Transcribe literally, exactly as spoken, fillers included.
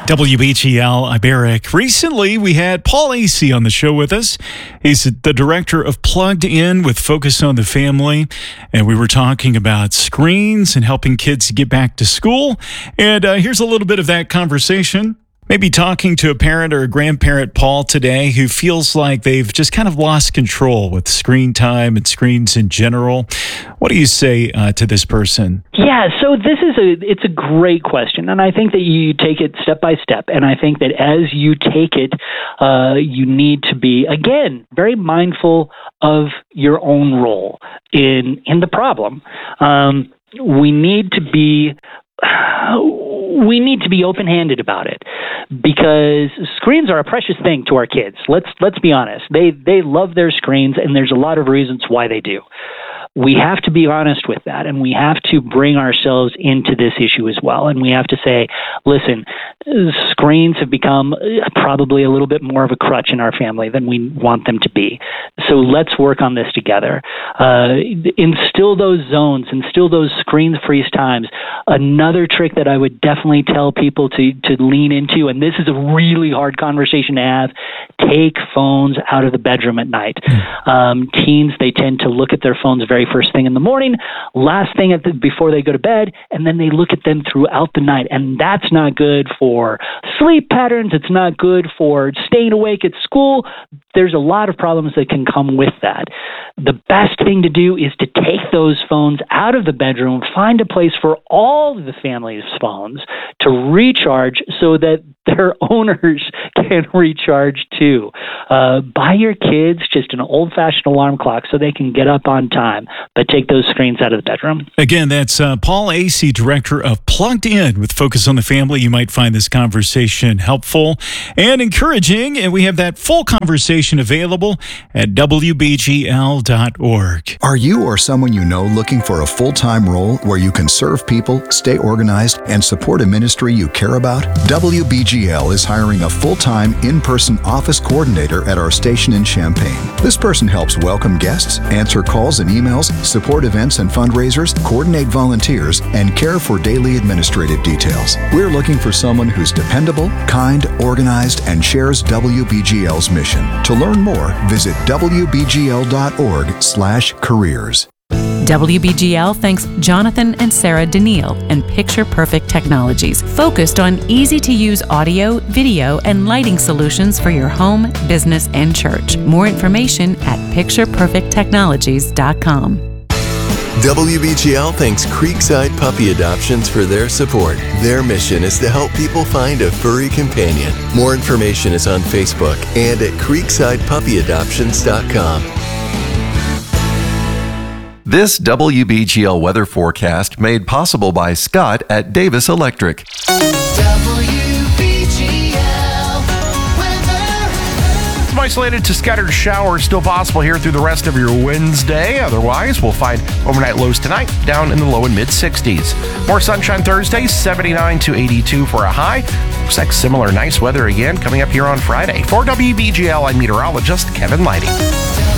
W B G L, I'm Eric. Recently, we had Paul Asay on the show with us. He's the director of Plugged In with Focus on the Family. And we were talking about screens and helping kids get back to school. And uh, here's a little bit of that conversation. Maybe talking to a parent or a grandparent, Paul, today, who feels like they've just kind of lost control with screen time and screens in general. What do you say uh, to this person? Yeah, so this is a it's a great question, and I think that you take it step by step. And I think that as you take it, uh, you need to be, again, very mindful of your own role in in the problem. Um, we need to be. We need to be open-handed about it, because screens are a precious thing to our kids. Let's let's be honest. They they love their screens, and there's a lot of reasons why they do. We have to be honest with that, and we have to bring ourselves into this issue as well. And we have to say, listen, screens have become probably a little bit more of a crutch in our family than we want them to be. So let's work on this together. Uh, instill those zones, instill those screen-free times. Another trick that I would definitely tell people to, to lean into, and this is a really hard conversation to have, take phones out of the bedroom at night. Um, teens, they tend to look at their phones very first thing in the morning, last thing at the, before they go to bed, and then they look at them throughout the night. And that's not good for sleep patterns. It's not good for staying awake at school. There's a lot of problems that can come with that. The best thing to do is to take those phones out of the bedroom, find a place for all of the family's phones to recharge so that their owners can recharge too. Uh, buy your kids just an old-fashioned alarm clock so they can get up on time, but take those screens out of the bedroom. Again, that's uh, Paul Asay, director of Plugged In with Focus on the Family. You might find this conversation helpful and encouraging, and we have that full conversation available at W B G L dot org. Are you or someone you know looking for a full-time role where you can serve people, stay organized, and support a ministry you care about? W B G L is hiring a full-time, in-person office coordinator at our station in Champaign. This person helps welcome guests, answer calls and emails, support events and fundraisers, coordinate volunteers, and care for daily administrative details. We're looking for someone who's dependable, kind, organized, and shares W B G L's mission. To learn more, visit W B G L dot org slash careers. W B G L thanks Jonathan and Sarah Daniil and Picture Perfect Technologies, focused on easy-to-use audio, video, and lighting solutions for your home, business, and church. More information at picture perfect technologies dot com. W B G L thanks Creekside Puppy Adoptions for their support. Their mission is to help people find a furry companion. More information is on Facebook and at creekside puppy adoptions dot com. This W B G L weather forecast made possible by Scott at Davis Electric. W B G L weather. Some isolated to scattered showers still possible here through the rest of your Wednesday. Otherwise, we'll find overnight lows tonight down in the low and mid sixties. More sunshine Thursday, seventy-nine to eighty-two for a high. Looks like similar nice weather again coming up here on Friday. For W B G L, I'm meteorologist Kevin Lighting.